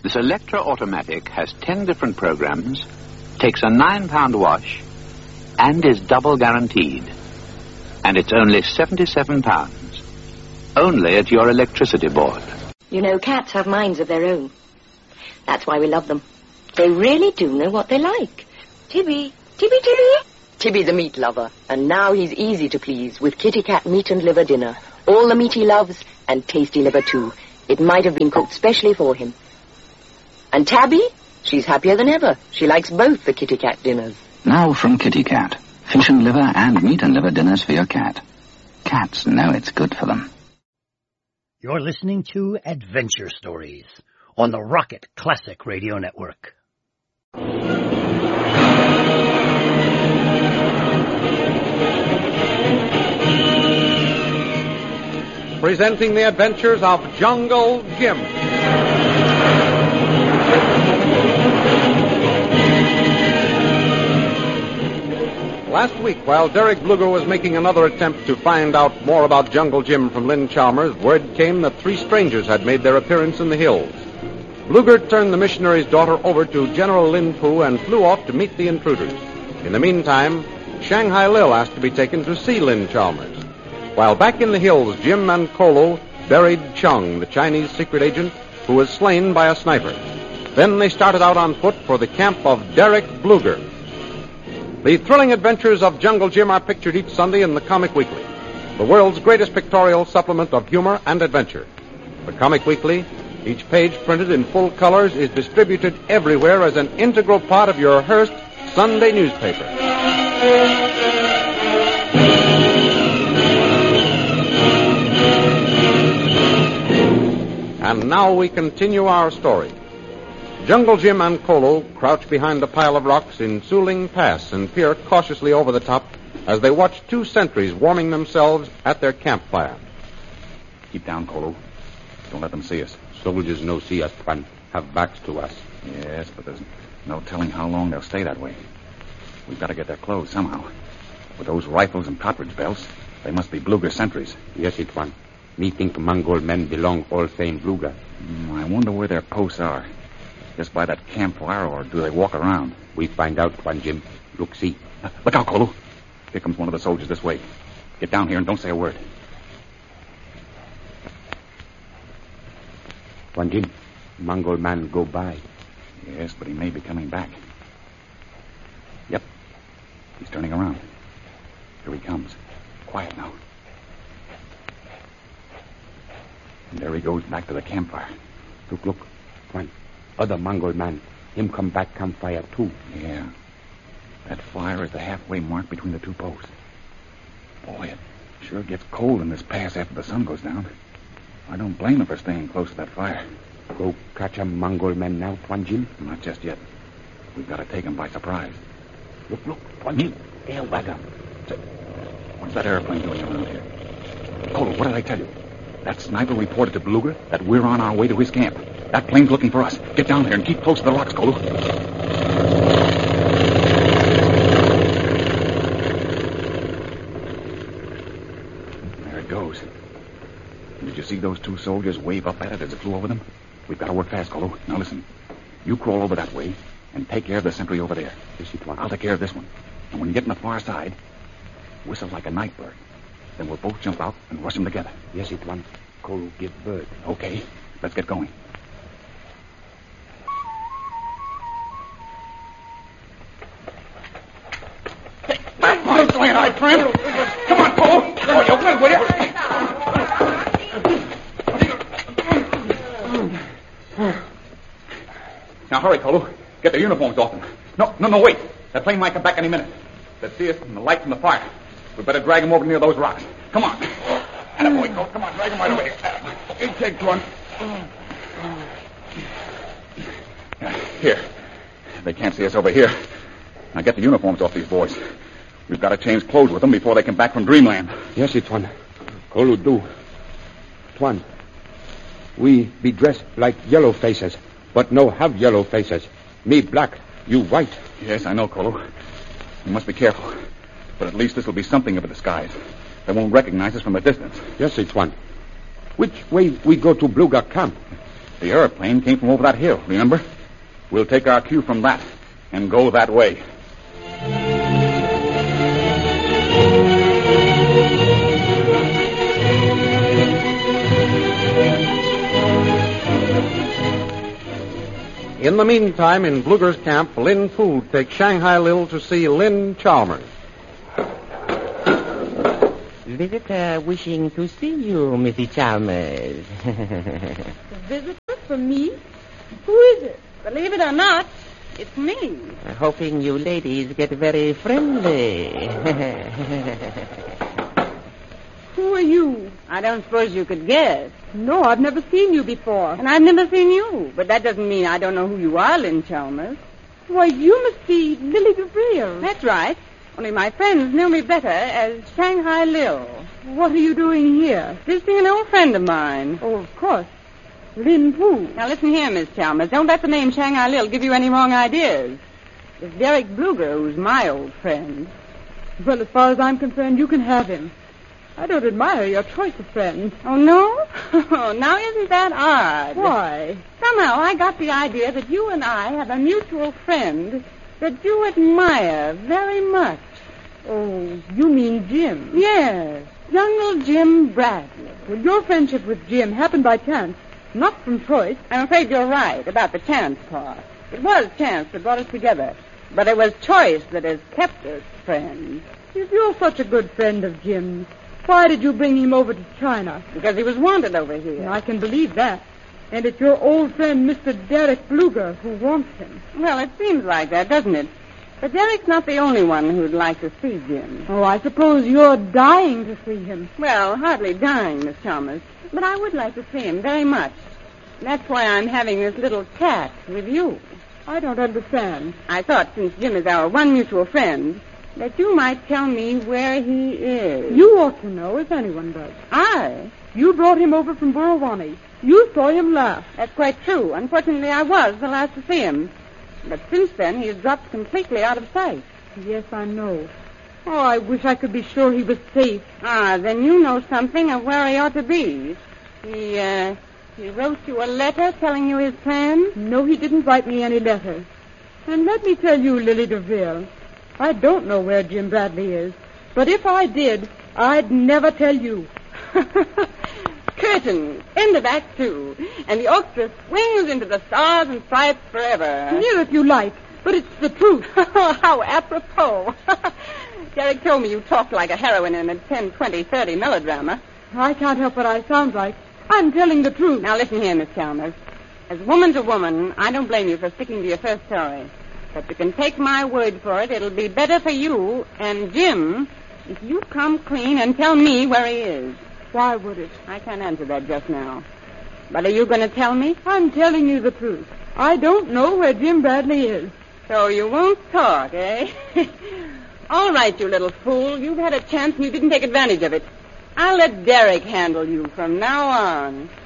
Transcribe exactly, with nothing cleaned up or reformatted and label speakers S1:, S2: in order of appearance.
S1: This Electra automatic has ten different programs, takes a nine pound wash, and is double guaranteed. And it's only seventy-seven pounds. Only at your electricity board.
S2: You know, cats have minds of their own. That's why we love them. They really do know what they like. Tibby, Tibby, Tibby. Tibby's a meat lover, and now he's easy to please with Kitty Cat meat and liver dinner. All the meat he loves, and tasty liver too. It might have been cooked specially for him. And Tabby? She's happier than ever. She likes both the Kitty Cat dinners.
S3: Now from Kitty Cat. Fish and liver and meat and liver dinners for your cat. Cats know it's good for them.
S4: You're listening to Adventure Stories on the Rocket Classic Radio Network.
S5: Presenting the adventures of Jungle Jim. Last week, while Derek Bluger was making another attempt to find out more about Jungle Jim from Lynn Chalmers, word came that three strangers had made their appearance in the hills. Bluger turned the missionary's daughter over to General Lin Pu and flew off to meet the intruders. In the meantime, Shanghai Lil asked to be taken to see Lynn Chalmers. While back in the hills, Jim and Kolo buried Chung, the Chinese secret agent, who was slain by a sniper. Then they started out on foot for the camp of Derek Bluger. The thrilling adventures of Jungle Jim are pictured each Sunday in the Comic Weekly, the world's greatest pictorial supplement of humor and adventure. The Comic Weekly, each page printed in full colors, is distributed everywhere as an integral part of your Hearst Sunday newspaper. And now we continue our story. Jungle Jim and Kolo crouch behind a pile of rocks in Suling Pass and peer cautiously over the top as they watch two sentries warming themselves at their campfire.
S3: Keep down, Kolo. Don't let them see us.
S6: Soldiers no see us, Tuan. Have backs to us.
S3: Yes, but there's no telling how long they'll stay that way. We've got to get their clothes somehow. With those rifles and cartridge belts, they must be Bluger sentries.
S6: Yes, it, Tuan. Me think Mongol men belong all same Bluger.
S3: Mm, I wonder where their posts are. Just by that campfire, or do they walk around?
S6: We find out, Tuan Jim. Look, see.
S3: Uh, look out, Kolo. Here comes one of the soldiers this way. Get down here and don't say a word.
S6: Tuan Jim, Mongol man go by.
S3: Yes, but he may be coming back. Yep. He's turning around. Here he comes. Quiet now. And there he goes back to the campfire.
S6: Look, look. Tuan. Other Mongol man. Him come back campfire, too.
S3: Yeah. That fire is the halfway mark between the two posts. Boy, it sure gets cold in this pass after the sun goes down. I don't blame him for staying close to that fire.
S6: Go catch a Mongol man now, Tuan Jim?
S3: Not just yet. We've got to take him by surprise.
S6: Look, look, Tuan Jim. Air wagon.
S3: What's that airplane doing around here? Kolo, what did I tell you? That sniper reported to Bluger that we're on our way to his camp. That plane's looking for us. Get down there and keep close to the rocks, Kolo. There it goes. Did you see those two soldiers wave up at it as it flew over them? We've got to work fast, Kolo. Now listen. You crawl over that way and take care of the sentry over there.
S6: Yes, it, Tuan.
S3: I'll take care of this one. And when you get on the far side, whistle like a night bird. Then we'll both jump out and rush them together.
S6: Yes, it, Tuan. Kolo give bird.
S3: Okay. Let's get going. I'm going to hide, friend. Come on, Kolo. Oh, you will, will you? Now, hurry, Kolo. Get their uniforms off them. No, no, no, wait. That plane might come back any minute. They'll see us from the light from the fire. We better drag them over near those rocks. Come on. Attaboy, Kolo. Come on, drag them right over here. You take one. Here. They can't see us over here. Now get the uniforms off these boys. We've got to change clothes with them before they come back from Dreamland.
S6: Yes, it, Tuan. Kolo do. Tuan, we be dressed like yellow faces, but no have yellow faces. Me black, you white.
S3: Yes, I know, Kolo. You must be careful. But at least this will be something of a disguise. They won't recognize us from a distance.
S6: Yes, it, Tuan. Which way we go to Bluger camp?
S3: The airplane came from over that hill, remember? We'll take our cue from that and go that way.
S5: In the meantime, in Bluger's camp, Lin Fu takes Shanghai Lil to see Lin Chalmers.
S7: Visitor wishing to see you, Missus Chalmers.
S8: Visitor for me? Who is it? Believe it or not, it's me.
S7: Hoping you ladies get very friendly.
S8: Who are you? I don't suppose you could guess. No, I've never seen you before. And I've never seen you. But that doesn't mean I don't know who you are, Lin Chalmers. Why, you must be Lily DeVril. That's right. Only my friends know me better as Shanghai Lil. What are you doing here? Visiting an old friend of mine. Oh, of course. Lin Fu. Now, listen here, Miss Chalmers. Don't let the name Shanghai Lil give you any wrong ideas. It's Derek Bluger who's my old friend. Well, as far as I'm concerned, you can have him. I don't admire your choice of friends. Oh, no? Now, isn't that odd? Why? Somehow I got the idea that you and I have a mutual friend that you admire very much. Oh, you mean Jim? Yes, Jungle Jim Bradley. Well, your friendship with Jim happened by chance, not from choice. I'm afraid you're right about the chance part. It was chance that brought us together, but it was choice that has kept us friends. If you're such a good friend of Jim's, why did you bring him over to China? Because he was wanted over here. I can believe that. And it's your old friend, Mister Derek Bluger, who wants him. Well, it seems like that, doesn't it? But Derek's not the only one who'd like to see Jim. Oh, I suppose you're dying to see him. Well, hardly dying, Miss Chalmers. But I would like to see him very much. That's why I'm having this little chat with you. I don't understand. I thought, since Jim is our one mutual friend, that you might tell me where he is. You ought to know, if anyone does. I? You brought him over from Burawani. You saw him last. That's quite true. Unfortunately, I was the last to see him. But since then, he has dropped completely out of sight. Yes, I know. Oh, I wish I could be sure he was safe. Ah, then you know something of where he ought to be. He, uh, he wrote you a letter telling you his plans? No, he didn't write me any letter. And let me tell you, Lily DeVril, I don't know where Jim Bradley is. But if I did, I'd never tell you. Curtain. End of Act Two. And the orchestra swings into the stars and stripes forever. Sneer if you like, but it's the truth. How apropos. Derek told me you talked like a heroine in a ten, twenty, thirty melodrama. I can't help what I sound like. I'm telling the truth. Now listen here, Miss Chalmers. As woman to woman, I don't blame you for sticking to your first story. But you can take my word for it, it'll be better for you and Jim if you come clean and tell me where he is. Why would it? I can't answer that just now. But are you going to tell me? I'm telling you the truth. I don't know where Jim Bradley is. So you won't talk, eh? All right, you little fool. You've had a chance and you didn't take advantage of it. I'll let Derek handle you from now on.